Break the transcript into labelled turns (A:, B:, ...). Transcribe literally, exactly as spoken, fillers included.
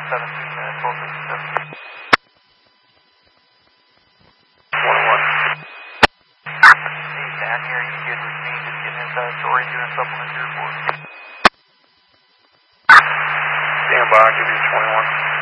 A: seventeen, uh, twelve fifty-seven.
B: twenty-one.
A: Hey, Dan here, you good with me? Just getting inside story, doing supplementary report.
B: Stand by, I'll give you twenty-one.